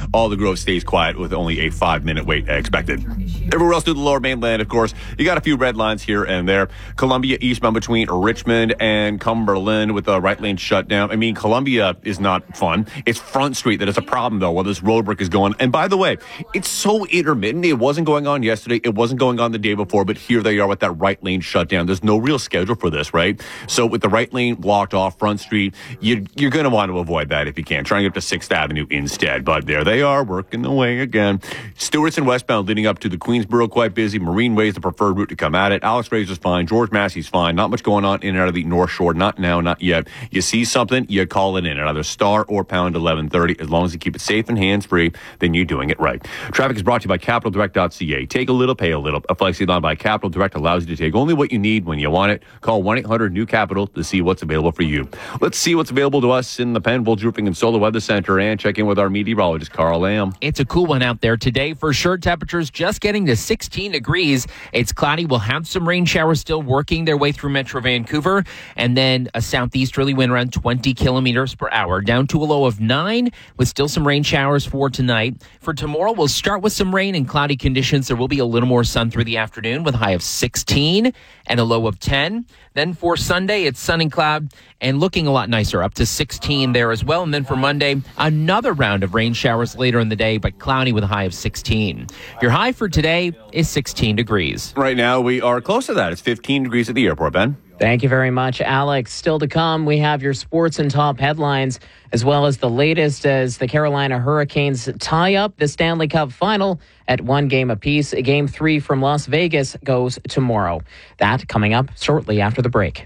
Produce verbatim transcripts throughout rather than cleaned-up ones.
All the Grove stays quiet with only a five-minute wait expected. Everywhere else through the lower mainland, of course, you got a few red lines here and there. Columbia eastbound between Richmond and Cumberland with the right lane shut down. I mean, Columbia is not fun. It's Front Street that is a problem, though, while this road work is going. And by the way, it's so intermittent. It wasn't going on yesterday. It wasn't going on the day before, but here they are with that right lane shut down. There's no real schedule for this, right? So with the right lane blocked off Front Street, you, you're going to want to avoid that if you can. Try and get to sixth Avenue instead. But there they are, working the way again. Stewart's and westbound leading up to the Queensboro, quite busy. Marine Way is the preferred route to come at it. Alex Fraser's fine. George Massey's fine. Not much going on in and out of the North Shore. Not now, not yet. You see something, you call it in at either star or pound eleven thirty. As long as you keep it safe and hands-free, then you're doing it right. Traffic is brought to you by capital direct dot c a. Take a little, pay a little. A flexi line by Capital Direct allows you to take only what you need when you want it. Call one eight hundred new capital to see what's available for you. Let's see what's available to us in the Penfolds Roofing and Solar Weather Center and check in with our meteorologist, Carl Lamb. It's a cool one out there today for sure. Temperatures just getting to sixteen degrees. It's cloudy. We'll have some rain showers still working their way through Metro Vancouver, and then a southeasterly wind around twenty kilometers per hour, down to a low of nine with still some rain showers for tonight. For tomorrow, we'll start with some rain and cloudy conditions. There will be a little more sun through the afternoon with a high of sixteen and a low of ten. Then for Sunday, it's sun and cloud and looking a lot nicer, up to sixteen there as well. And then for Monday, another round of rain showers later in the day, but cloudy with a high of sixteen. Your high for today is sixteen degrees. Right now, we are close to that. It's fifteen degrees at the airport, Ben. Thank you very much, Alex. Still to come, we have your sports and top headlines, as well as the latest as the Carolina Hurricanes tie up the Stanley Cup final at one game apiece. Game three from Las Vegas goes tomorrow. That coming up shortly after the break.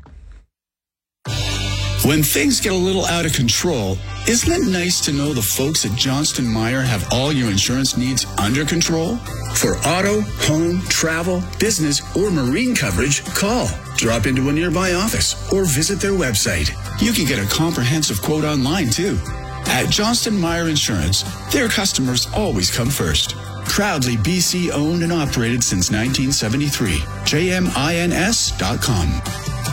When things get a little out of control, isn't it nice to know the folks at Johnston Meyer have all your insurance needs under control? For auto, home, travel, business, or marine coverage, call, drop into a nearby office, or visit their website. You can get a comprehensive quote online, too. At Johnston Meyer Insurance, their customers always come first. Proudly B C owned and operated since nineteen seventy-three. J M I N S dot com.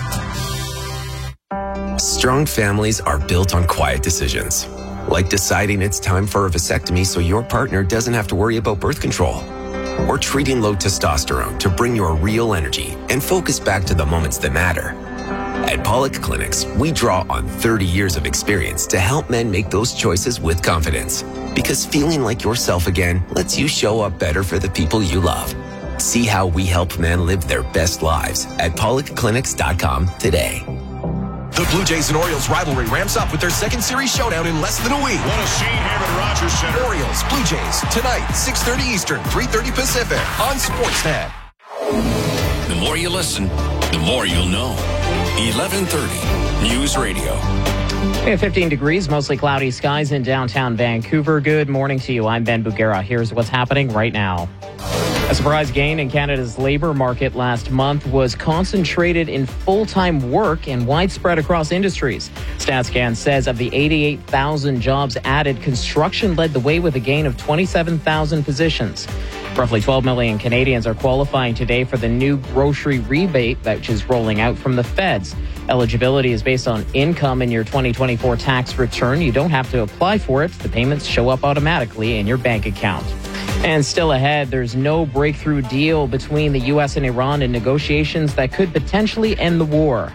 Strong families are built on quiet decisions, like deciding it's time for a vasectomy so your partner doesn't have to worry about birth control, or treating low testosterone to bring your real energy and focus back to the moments that matter. At Pollock Clinics, we draw on thirty years of experience to help men make those choices with confidence, because feeling like yourself again lets you show up better for the people you love. See how we help men live their best lives at pollock clinics dot com today. The Blue Jays and Orioles rivalry ramps up with their second series showdown in less than a week. What a scene here at Rogers Center. Orioles, Blue Jays, tonight, six thirty Eastern, three thirty Pacific, on Sportsnet. The more you listen, the more you'll know. eleven thirty News Radio. We have fifteen degrees, mostly cloudy skies in downtown Vancouver. Good morning to you. I'm Ben Bugera. Here's what's happening right now. A surprise gain in Canada's labour market last month was concentrated in full-time work and widespread across industries. StatsCan says of the eighty-eight thousand jobs added, construction led the way with a gain of twenty-seven thousand positions. Roughly twelve million Canadians are qualifying today for the new grocery rebate, which is rolling out from the feds. Eligibility is based on income in your twenty twenty-four tax return. You don't have to apply for it. The payments show up automatically in your bank account. And still ahead, there's no breakthrough deal between the U S and Iran in negotiations that could potentially end the war.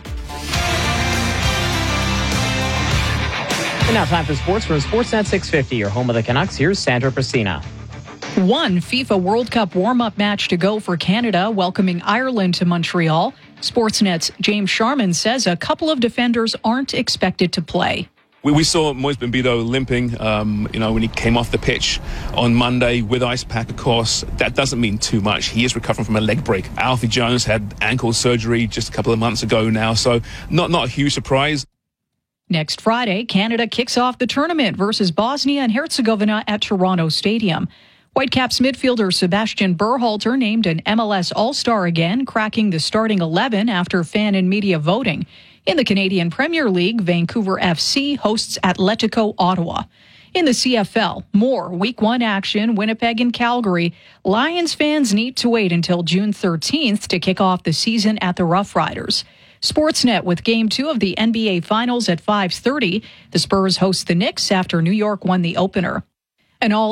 And now time for sports from Sportsnet six fifty, your home of the Canucks. Here's Sandra Pristina. One FIFA World Cup warm-up match to go for Canada, welcoming Ireland to Montreal. Sportsnet's James Sharman says a couple of defenders aren't expected to play. We, we saw Moise Bimbido limping, um, you know, when he came off the pitch on Monday with ice pack, of course. That doesn't mean too much. He is recovering from a leg break. Alfie Jones had ankle surgery just a couple of months ago now, so not, not a huge surprise. Next Friday, Canada kicks off the tournament versus Bosnia and Herzegovina at Toronto Stadium. Whitecaps midfielder Sebastian Berhalter named an M L S All-Star again, cracking the starting eleven after fan and media voting. In the Canadian Premier League, Vancouver F C hosts Atletico Ottawa. In the C F L, more Week one action, Winnipeg and Calgary. Lions fans need to wait until June thirteenth to kick off the season at the Rough Riders. Sportsnet with Game two of the N B A Finals at five thirty. The Spurs host the Knicks after New York won the opener. An all